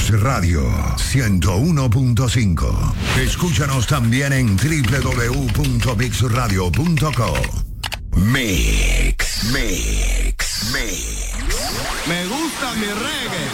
Mix Radio 101.5. Escúchanos también en www.mixradio.co. Mix. Me gusta mi reggae.